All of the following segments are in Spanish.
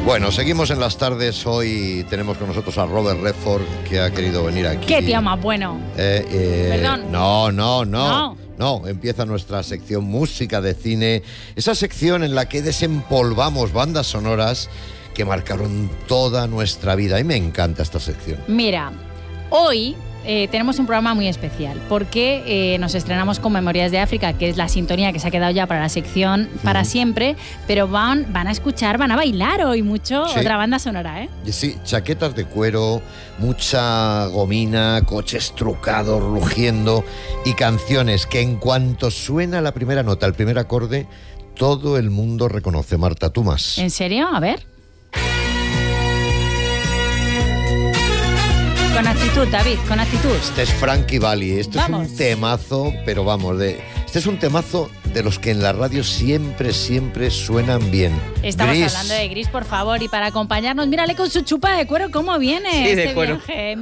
Bueno, seguimos en las tardes. Hoy tenemos con nosotros a Robert Redford, que ha querido venir aquí. ¡Qué tío más bueno! Perdón. No, empieza nuestra sección Música de Cine, esa sección en la que desempolvamos bandas sonoras que marcaron toda nuestra vida. Y me encanta esta sección. Mira, hoy tenemos un programa muy especial porque nos estrenamos con Memorias de África, que es la sintonía que se ha quedado ya para la sección para siempre, pero van a escuchar, van a bailar hoy mucho otra banda sonora, ¿eh? Sí, chaquetas de cuero, mucha gomina, coches trucados, rugiendo y canciones que en cuanto suena la primera nota, el primer acorde, todo el mundo reconoce. Marta, ¿tú más? ¿En serio? A ver. Con actitud, David, con actitud. Este es Frankie Valli. Esto es un temazo, pero este es un temazo de los que en la radio siempre suenan bien. Estamos hablando de Gris, por favor, y para acompañarnos, mírale con su chupa de cuero cómo viene este viaje. En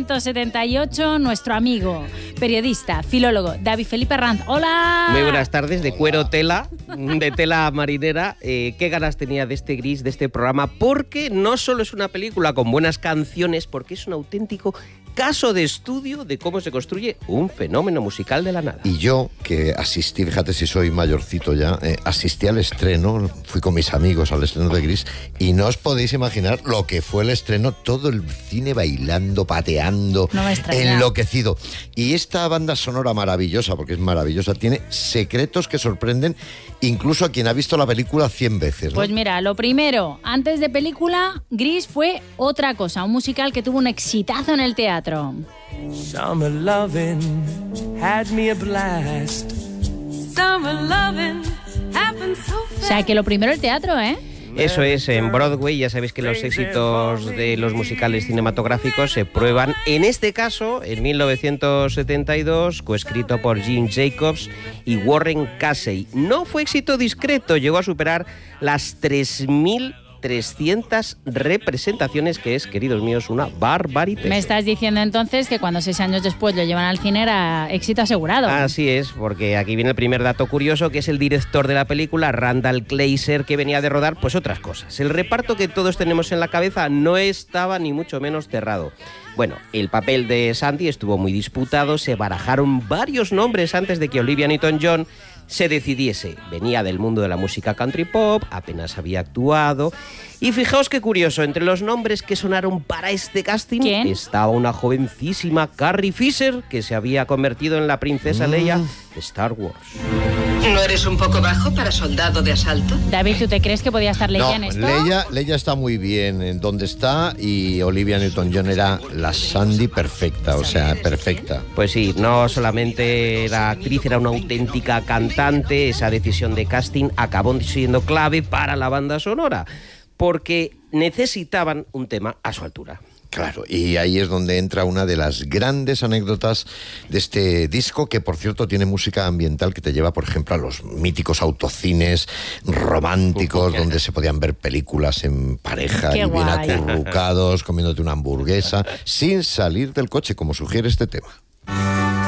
1978, nuestro amigo, periodista, filólogo, David Felipe Arranz. ¡Hola! Muy buenas tardes, de cuero tela, de tela marinera. Qué ganas tenía de este Gris, de este programa, porque no solo es una película con buenas canciones, porque es un auténtico caso de estudio de cómo se construye un fenómeno musical de la nada. Y yo, que asistí, fíjate si soy mayorcito ya, asistí al estreno, fui con mis amigos al estreno de Gris, y no os podéis imaginar lo que fue el estreno, todo el cine bailando, pateando, enloquecido. Y esta banda sonora maravillosa, porque es maravillosa, tiene secretos que sorprenden incluso a quien ha visto la película 100 veces, ¿no? Pues mira, lo primero, antes de película, Gris fue otra cosa, un musical que tuvo un exitazo en el teatro. Summer lovin' had me a blast. Summer lovin' happened so fast. O sea, que lo primero el teatro, ¿eh? Eso es, en Broadway ya sabéis que los éxitos de los musicales cinematográficos se prueban, en este caso, en 1972, coescrito por Gene Jacobs y Warren Casey. No fue éxito discreto, llegó a superar las 3.300 representaciones, que es, queridos míos, una barbaridad. Me estás diciendo entonces que cuando 6 años después lo llevan al cine era éxito asegurado. Así es, porque aquí viene el primer dato curioso, que es el director de la película, Randall Kleiser, que venía de rodar pues otras cosas. El reparto que todos tenemos en la cabeza no estaba ni mucho menos cerrado. Bueno, el papel de Sandy estuvo muy disputado, se barajaron varios nombres antes de que Olivia Newton-John se decidiese. Venía del mundo de la música country pop, apenas había actuado. Y fijaos qué curioso, entre los nombres que sonaron para este casting estaba una jovencísima Carrie Fisher, que se había convertido en la princesa Leia de Star Wars. ¿No eres un poco bajo para soldado de asalto? David, ¿tú te crees que podía estar Leia en esto? Leia está muy bien en donde está, y Olivia Newton-John era la Sandy perfecta, o sea, perfecta. Pues sí, no solamente era actriz, era una auténtica cantante. Esa decisión de casting acabó siendo clave para la banda sonora, porque necesitaban un tema a su altura. Claro, y ahí es donde entra una de las grandes anécdotas de este disco, que por cierto tiene música ambiental que te lleva, por ejemplo, a los míticos autocines románticos donde se podían ver películas en pareja y bien acurrucados, comiéndote una hamburguesa, sin salir del coche, como sugiere este tema.